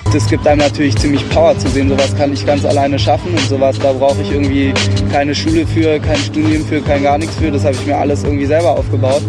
Das gibt einem natürlich ziemlich Power zu sehen, sowas kann ich ganz alleine schaffen und sowas, da brauche ich irgendwie keine Schule für, kein Studium für, kein gar nichts für, das habe ich mir alles irgendwie selber aufgebaut.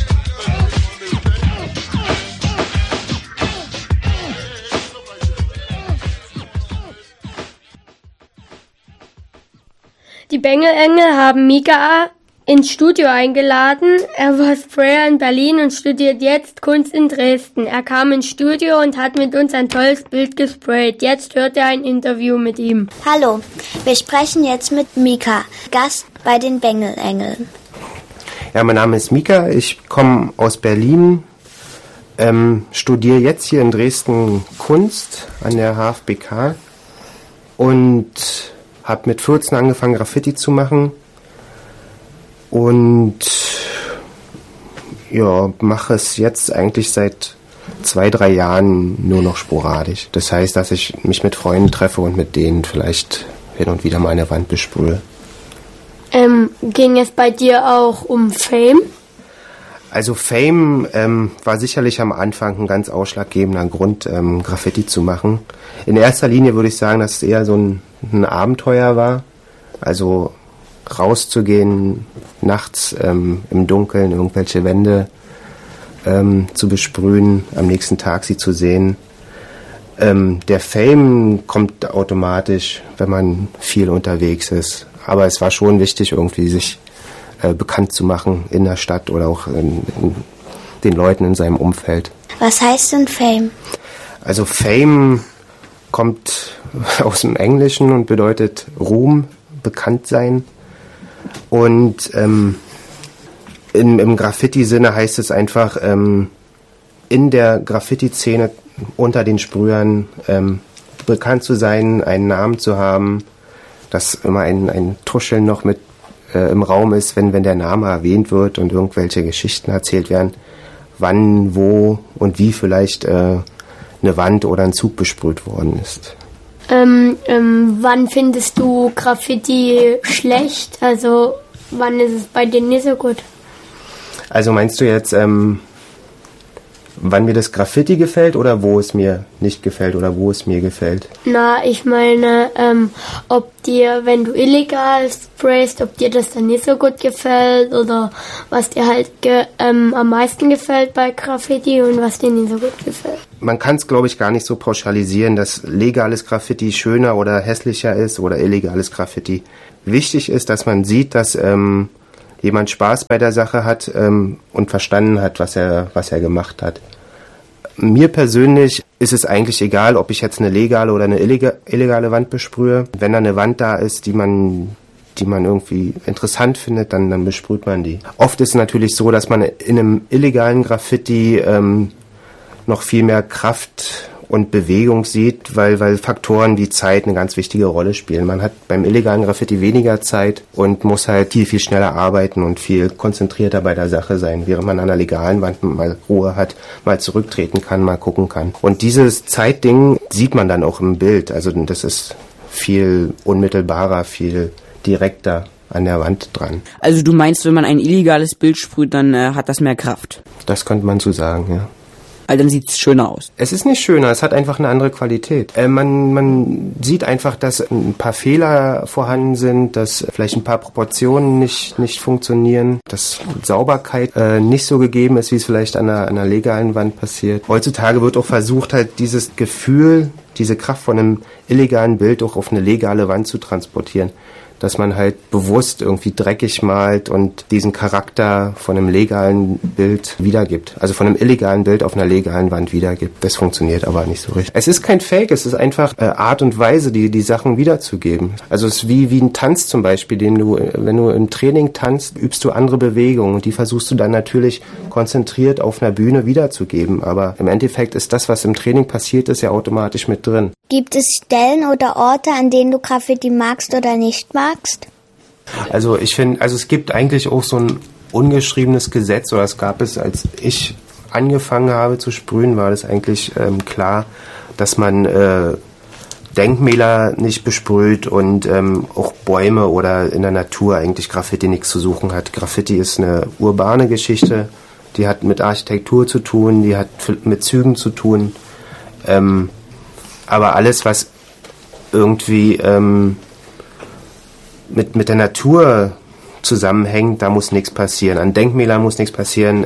Die Bengelengel haben Mika ins Studio eingeladen. Er war Sprayer in Berlin und studiert jetzt Kunst in Dresden. Er kam ins Studio und hat mit uns ein tolles Bild gesprayt. Jetzt hört er ein Interview mit ihm. Hallo, wir sprechen jetzt mit Mika, Gast bei den Bengelengeln. Ja, mein Name ist Mika, ich komme aus Berlin, studiere jetzt hier in Dresden Kunst an der HFBK und habe mit 14 angefangen, Graffiti zu machen und ja, mache es jetzt eigentlich seit 2-3 Jahren nur noch sporadisch. Das heißt, dass ich mich mit Freunden treffe und mit denen vielleicht hin und wieder mal eine Wand besprühe. Ging es bei dir auch um Fame? Also Fame war sicherlich am Anfang ein ganz ausschlaggebender Grund, Graffiti zu machen. In erster Linie würde ich sagen, dass es eher so ein Abenteuer war. Also rauszugehen, nachts im Dunkeln irgendwelche Wände zu besprühen, am nächsten Tag sie zu sehen. Der Fame kommt automatisch, wenn man viel unterwegs ist. Aber es war schon wichtig, irgendwie sich bekannt zu machen in der Stadt oder auch in den Leuten in seinem Umfeld. Was heißt denn Fame? Also Fame kommt aus dem Englischen und bedeutet Ruhm, bekannt sein. Und im Graffiti-Sinne heißt es einfach, in der Graffiti-Szene unter den Sprühern bekannt zu sein, einen Namen zu haben, dass immer ein Tuscheln noch mit im Raum ist, wenn der Name erwähnt wird und irgendwelche Geschichten erzählt werden, wann, wo und wie vielleicht eine Wand oder ein Zug besprüht worden ist. Wann findest du Graffiti schlecht? Also wann ist es bei dir nicht so gut? Also meinst du jetzt, wann mir das Graffiti gefällt oder wo es mir nicht gefällt oder wo es mir gefällt? Na, ich meine, ob dir, wenn du illegal sprayst, ob dir das dann nicht so gut gefällt oder was dir halt am meisten gefällt bei Graffiti und was dir nicht so gut gefällt. Man kann es, glaube ich, gar nicht so pauschalisieren, dass legales Graffiti schöner oder hässlicher ist oder illegales Graffiti. Wichtig ist, dass man sieht, dass jemand Spaß bei der Sache hat und verstanden hat, was er gemacht hat. Mir persönlich ist es eigentlich egal, ob ich jetzt eine legale oder eine illegale Wand besprühe. Wenn da eine Wand da ist, die man irgendwie interessant findet, dann besprüht man die. Oft ist es natürlich so, dass man in einem illegalen Graffiti noch viel mehr Kraft und Bewegung sieht, weil Faktoren wie Zeit eine ganz wichtige Rolle spielen. Man hat beim illegalen Graffiti weniger Zeit und muss halt viel schneller arbeiten und viel konzentrierter bei der Sache sein, während man an einer legalen Wand mal Ruhe hat, mal zurücktreten kann, mal gucken kann. Und dieses Zeitding sieht man dann auch im Bild. Also das ist viel unmittelbarer, viel direkter an der Wand dran. Also du meinst, wenn man ein illegales Bild sprüht, dann hat das mehr Kraft? Das könnte man so sagen, ja. Also dann sieht es schöner aus. Es ist nicht schöner, es hat einfach eine andere Qualität. Man sieht einfach, dass ein paar Fehler vorhanden sind, dass vielleicht ein paar Proportionen nicht funktionieren, dass Sauberkeit nicht so gegeben ist, wie es vielleicht an einer legalen Wand passiert. Heutzutage wird auch versucht, halt dieses Gefühl, diese Kraft von einem illegalen Bild auch auf eine legale Wand zu transportieren. Dass man halt bewusst irgendwie dreckig malt und diesen Charakter von einem legalen Bild wiedergibt. Also von einem illegalen Bild auf einer legalen Wand wiedergibt. Das funktioniert aber nicht so richtig. Es ist kein Fake, es ist einfach Art und Weise, die Sachen wiederzugeben. Also es ist wie ein Tanz zum Beispiel, wenn du im Training tanzt, übst du andere Bewegungen und die versuchst du dann natürlich konzentriert auf einer Bühne wiederzugeben. Aber im Endeffekt ist das, was im Training passiert ist, ja automatisch mit drin. Gibt es Stellen oder Orte, an denen du Graffiti magst oder nicht magst? Also ich finde, es gibt eigentlich auch so ein ungeschriebenes Gesetz, oder es gab es, als ich angefangen habe zu sprühen, war das eigentlich klar, dass man Denkmäler nicht besprüht und auch Bäume oder in der Natur eigentlich Graffiti nichts zu suchen hat. Graffiti ist eine urbane Geschichte, die hat mit Architektur zu tun, die hat mit Zügen zu tun. Aber alles, was irgendwie mit der Natur zusammenhängt, da muss nichts passieren. An Denkmälern muss nichts passieren,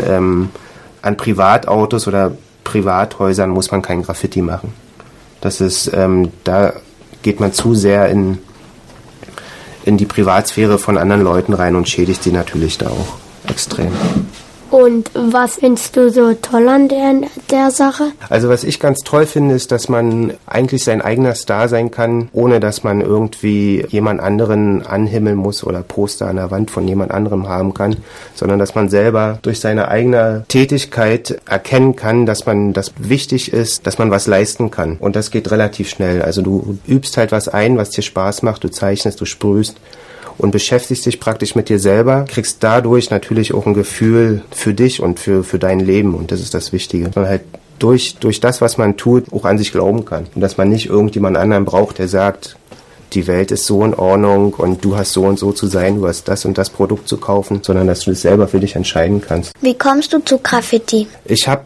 an Privatautos oder Privathäusern muss man kein Graffiti machen. Das ist, da geht man zu sehr in die Privatsphäre von anderen Leuten rein und schädigt sie natürlich da auch extrem. Und was findest du so toll an der Sache? Also was ich ganz toll finde, ist, dass man eigentlich sein eigener Star sein kann, ohne dass man irgendwie jemand anderen anhimmeln muss oder Poster an der Wand von jemand anderem haben kann, sondern dass man selber durch seine eigene Tätigkeit erkennen kann, dass man das wichtig ist, dass man was leisten kann. Und das geht relativ schnell. Also du übst halt was ein, was dir Spaß macht, du zeichnest, du sprühst und beschäftigst dich praktisch mit dir selber, kriegst dadurch natürlich auch ein Gefühl für dich und für dein Leben, und das ist das Wichtige. Dass man halt durch das, was man tut, auch an sich glauben kann und dass man nicht irgendjemand anderen braucht, der sagt, die Welt ist so in Ordnung und du hast so und so zu sein, du hast das und das Produkt zu kaufen, sondern dass du das selber für dich entscheiden kannst. Wie kommst du zu Graffiti? Ich habe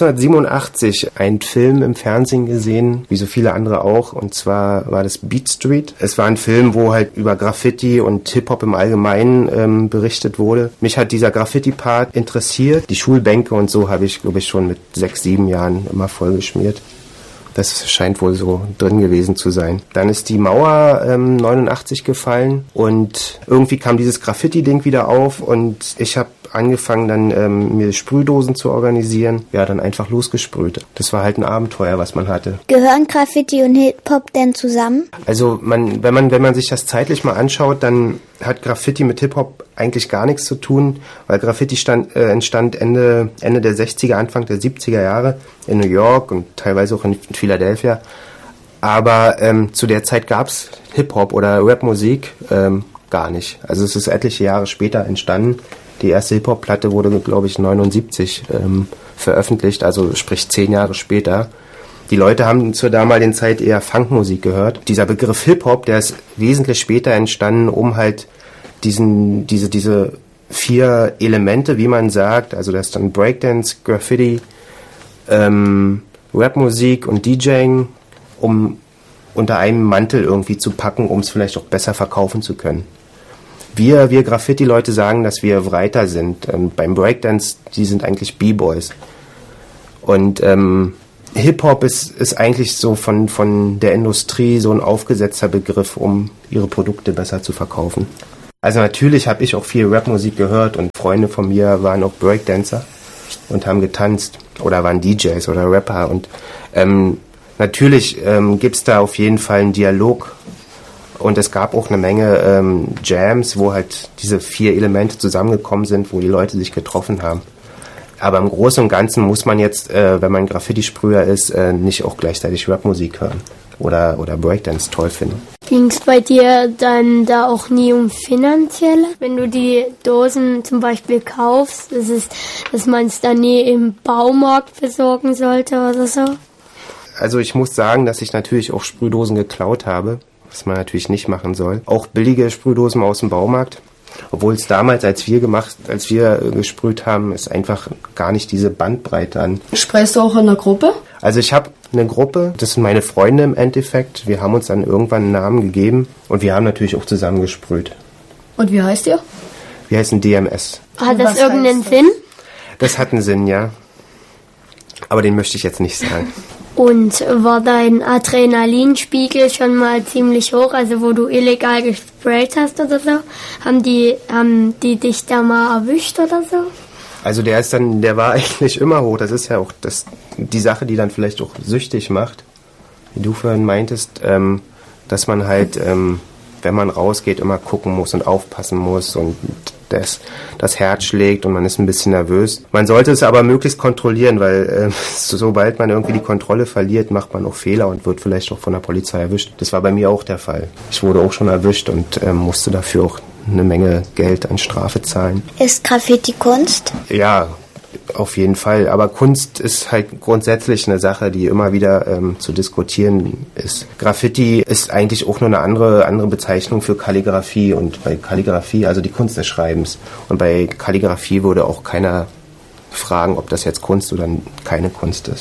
1987 einen Film im Fernsehen gesehen, wie so viele andere auch, und zwar war das Beat Street. Es war ein Film, wo halt über Graffiti und Hip-Hop im Allgemeinen berichtet wurde. Mich hat dieser Graffiti-Part interessiert. Die Schulbänke und so habe ich, glaube ich, schon mit 6, 7 Jahren immer vollgeschmiert. Das scheint wohl so drin gewesen zu sein. Dann ist die Mauer 89 gefallen und irgendwie kam dieses Graffiti-Ding wieder auf und ich habe angefangen dann mir Sprühdosen zu organisieren. Ja, dann einfach losgesprüht. Das war halt ein Abenteuer, was man hatte. Gehören Graffiti und Hip-Hop denn zusammen? Also wenn man sich das zeitlich mal anschaut, dann hat Graffiti mit Hip-Hop eigentlich gar nichts zu tun, weil Graffiti entstand Ende der 60er, Anfang der 70er Jahre in New York und teilweise auch in Philadelphia. Aber zu der Zeit gab's Hip-Hop oder Rap-Musik gar nicht. Also es ist etliche Jahre später entstanden. Die erste Hip-Hop-Platte wurde, glaube ich, 79 veröffentlicht, also sprich 10 Jahre später. Die Leute haben zur damaligen Zeit eher Funkmusik gehört. Dieser Begriff Hip-Hop, der ist wesentlich später entstanden, um halt diese 4 Elemente, wie man sagt, also das ist dann Breakdance, Graffiti, Rapmusik und DJing, um unter einem Mantel irgendwie zu packen, um es vielleicht auch besser verkaufen zu können. Wir Graffiti-Leute sagen, dass wir breiter sind. Beim Breakdance, die sind eigentlich B-Boys. Und Hip-Hop ist eigentlich so von der Industrie so ein aufgesetzter Begriff, um ihre Produkte besser zu verkaufen. Also natürlich habe ich auch viel Rapmusik gehört und Freunde von mir waren auch Breakdancer und haben getanzt oder waren DJs oder Rapper. Und natürlich gibt's da auf jeden Fall einen Dialog. Und es gab auch eine Menge Jams, wo halt diese 4 Elemente zusammengekommen sind, wo die Leute sich getroffen haben. Aber im Großen und Ganzen muss man jetzt, wenn man Graffiti-Sprüher ist, nicht auch gleichzeitig Rapmusik hören oder Breakdance toll finden. Ging es bei dir dann da auch nie um Finanzielle? Wenn du die Dosen zum Beispiel kaufst, dass man es dann nie im Baumarkt besorgen sollte oder so? Also ich muss sagen, dass ich natürlich auch Sprühdosen geklaut habe, was man natürlich nicht machen soll. Auch billige Sprühdosen aus dem Baumarkt. Obwohl es damals, als wir gesprüht haben, ist einfach gar nicht diese Bandbreite an. Sprayst du auch in der Gruppe? Also ich habe eine Gruppe, das sind meine Freunde im Endeffekt. Wir haben uns dann irgendwann einen Namen gegeben und wir haben natürlich auch zusammen gesprüht. Und wie heißt ihr? Wir heißen DMS. Hat das irgendeinen Sinn? Das hat einen Sinn, ja. Aber den möchte ich jetzt nicht sagen. Und war dein Adrenalinspiegel schon mal ziemlich hoch, also wo du illegal gesprayt hast oder so? Haben die dich da mal erwischt oder so? Also der war eigentlich immer hoch. Das ist ja auch die Sache, die dann vielleicht auch süchtig macht. Wie du vorhin meintest, dass man halt, wenn man rausgeht, immer gucken muss und aufpassen muss und das Herz schlägt und man ist ein bisschen nervös. Man sollte es aber möglichst kontrollieren, weil sobald man irgendwie die Kontrolle verliert, macht man auch Fehler und wird vielleicht auch von der Polizei erwischt. Das war bei mir auch der Fall. Ich wurde auch schon erwischt und musste dafür auch eine Menge Geld an Strafe zahlen. Ist Graffiti Kunst? Ja, auf jeden Fall. Aber Kunst ist halt grundsätzlich eine Sache, die immer wieder zu diskutieren ist. Graffiti ist eigentlich auch nur eine andere Bezeichnung für Kalligraphie. Und bei Kalligraphie, also die Kunst des Schreibens. Und bei Kalligraphie würde auch keiner fragen, ob das jetzt Kunst oder keine Kunst ist.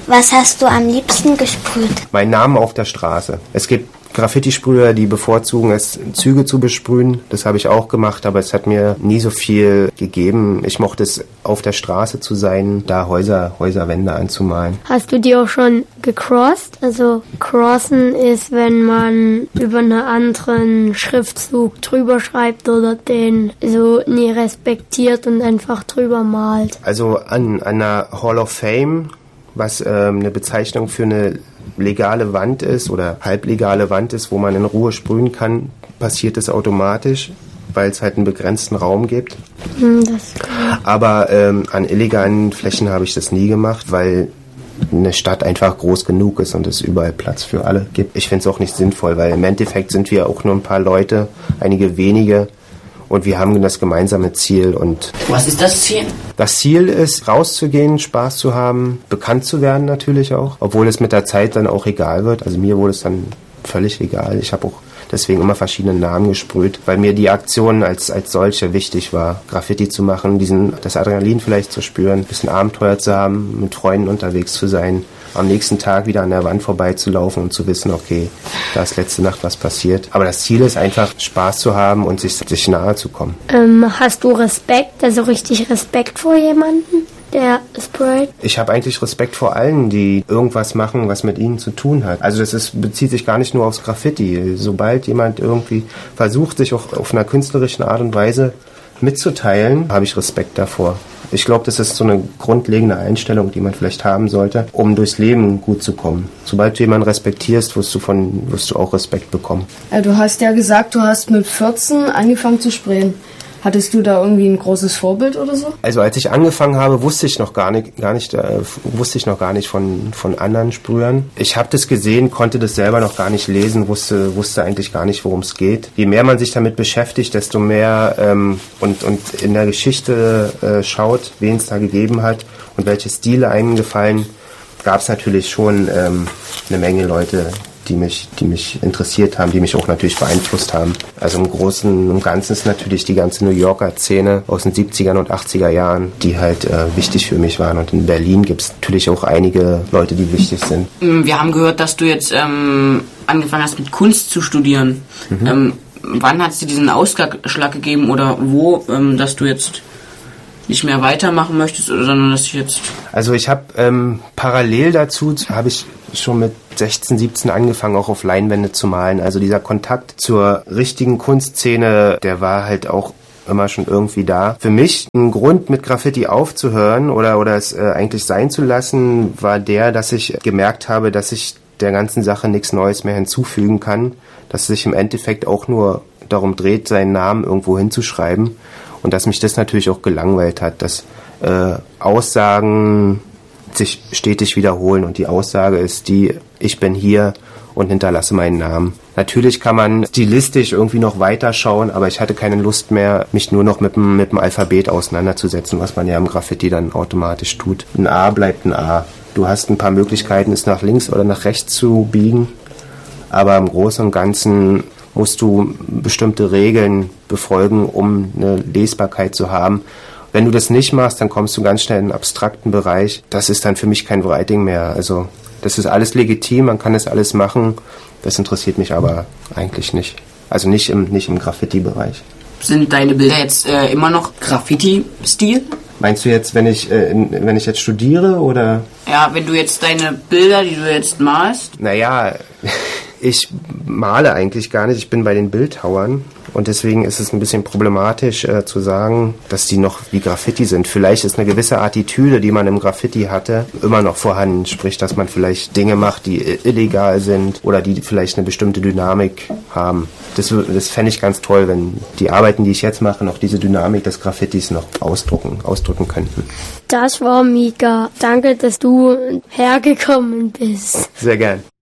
Was hast du am liebsten gesprüht? Mein Name auf der Straße. Es gibt Graffiti-Sprüher, die bevorzugen es, Züge zu besprühen. Das habe ich auch gemacht, aber es hat mir nie so viel gegeben. Ich mochte es, auf der Straße zu sein, da Häuserwände anzumalen. Hast du die auch schon gecrossed? Also crossen ist, wenn man über einen anderen Schriftzug drüber schreibt oder den so nie respektiert und einfach drüber malt. Also an einer Hall of Fame, was eine Bezeichnung für eine legale Wand ist oder halblegale Wand ist, wo man in Ruhe sprühen kann, passiert es automatisch, weil es halt einen begrenzten Raum gibt. Aber an illegalen Flächen habe ich das nie gemacht, weil eine Stadt einfach groß genug ist und es überall Platz für alle gibt. Ich finde es auch nicht sinnvoll, weil im Endeffekt sind wir auch nur ein paar Leute, einige wenige, und wir haben das gemeinsame Ziel. Und was ist das Ziel? Das Ziel ist, rauszugehen, Spaß zu haben, bekannt zu werden natürlich auch, obwohl es mit der Zeit dann auch egal wird. Also mir wurde es dann völlig egal. Ich habe auch deswegen immer verschiedene Namen gesprüht, weil mir die Aktion als solche wichtig war, Graffiti zu machen, das Adrenalin vielleicht zu spüren, ein bisschen Abenteuer zu haben, mit Freunden unterwegs zu sein, am nächsten Tag wieder an der Wand vorbeizulaufen und zu wissen, okay, da ist letzte Nacht was passiert. Aber das Ziel ist einfach, Spaß zu haben und sich nahe zu kommen. Hast du Respekt, also richtig Respekt vor jemandem, der sprayt? Ich habe eigentlich Respekt vor allen, die irgendwas machen, was mit ihnen zu tun hat. Also bezieht sich gar nicht nur aufs Graffiti. Sobald jemand irgendwie versucht, sich auch auf einer künstlerischen Art und Weise mitzuteilen, habe ich Respekt davor. Ich glaube, das ist so eine grundlegende Einstellung, die man vielleicht haben sollte, um durchs Leben gut zu kommen. Sobald du jemanden respektierst, wirst du auch Respekt bekommen. Du hast ja gesagt, du hast mit 14 angefangen zu sprayen. Hattest du da irgendwie ein großes Vorbild oder so? Also als ich angefangen habe, wusste ich noch gar nicht von anderen Sprühern. Ich habe das gesehen, konnte das selber noch gar nicht lesen, wusste eigentlich gar nicht, worum es geht. Je mehr man sich damit beschäftigt, desto mehr und in der Geschichte schaut, wen es da gegeben hat und welche Stile einem gefallen, gab es natürlich schon eine Menge Leute, die mich interessiert haben, die mich auch natürlich beeinflusst haben. Also im Großen und Ganzen ist natürlich die ganze New Yorker Szene aus den 70er und 80er Jahren, die halt wichtig für mich waren. Und in Berlin gibt es natürlich auch einige Leute, die wichtig sind. Wir haben gehört, dass du jetzt angefangen hast, mit Kunst zu studieren. Wann hat es dir diesen Ausschlag gegeben oder wo, dass du jetzt nicht mehr weitermachen möchtest, sondern dass ich jetzt... Also ich habe parallel dazu, habe ich schon mit 16, 17 angefangen, auch auf Leinwände zu malen. Also dieser Kontakt zur richtigen Kunstszene, der war halt auch immer schon irgendwie da. Für mich ein Grund, mit Graffiti aufzuhören oder es eigentlich sein zu lassen, war der, dass ich gemerkt habe, dass ich der ganzen Sache nichts Neues mehr hinzufügen kann, dass es sich im Endeffekt auch nur darum dreht, seinen Namen irgendwo hinzuschreiben und dass mich das natürlich auch gelangweilt hat, dass Aussagen sich stetig wiederholen und die Aussage ist die, ich bin hier und hinterlasse meinen Namen. Natürlich kann man stilistisch irgendwie noch weiter schauen, aber ich hatte keine Lust mehr, mich nur noch mit dem Alphabet auseinanderzusetzen, was man ja im Graffiti dann automatisch tut. Ein A bleibt ein A. Du hast ein paar Möglichkeiten, es nach links oder nach rechts zu biegen, aber im Großen und Ganzen musst du bestimmte Regeln befolgen, um eine Lesbarkeit zu haben. Wenn du das nicht machst, dann kommst du ganz schnell in einen abstrakten Bereich. Das ist dann für mich kein Writing mehr. Also das ist alles legitim, man kann das alles machen. Das interessiert mich aber eigentlich nicht. Also nicht im Graffiti-Bereich. Sind deine Bilder jetzt immer noch Graffiti-Stil? Meinst du jetzt, wenn ich jetzt studiere oder? Ja, wenn du jetzt deine Bilder, die du jetzt malst. Naja, ich male eigentlich gar nicht. Ich bin bei den Bildhauern. Und deswegen ist es ein bisschen problematisch zu sagen, dass die noch wie Graffiti sind. Vielleicht ist eine gewisse Attitüde, die man im Graffiti hatte, immer noch vorhanden. Sprich, dass man vielleicht Dinge macht, die illegal sind oder die vielleicht eine bestimmte Dynamik haben. Das fände ich ganz toll, wenn die Arbeiten, die ich jetzt mache, noch diese Dynamik des Graffitis noch ausdrücken könnten. Das war Mika. Danke, dass du hergekommen bist. Sehr gern.